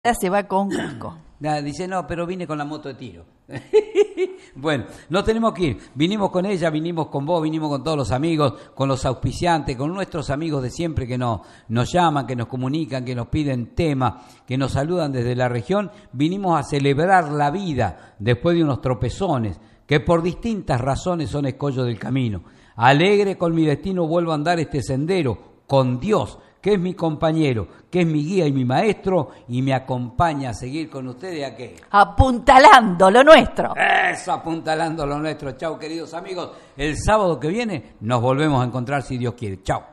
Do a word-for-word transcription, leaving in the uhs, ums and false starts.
se va con Cusco. Dice, no, pero vine con la moto de tiro. Bueno, no tenemos que ir. Vinimos con ella, vinimos con vos, vinimos con todos los amigos, con los auspiciantes, con nuestros amigos de siempre que nos, nos llaman, que nos comunican, que nos piden temas, que nos saludan desde la región. Vinimos a celebrar la vida después de unos tropezones que por distintas razones son escollos del camino. Alegre con mi destino vuelvo a andar este sendero con Dios, que es mi compañero, que es mi guía y mi maestro, y me acompaña a seguir con ustedes a qué. Apuntalando lo nuestro. Eso, apuntalando lo nuestro. Chau, queridos amigos. El sábado que viene nos volvemos a encontrar si Dios quiere. Chau.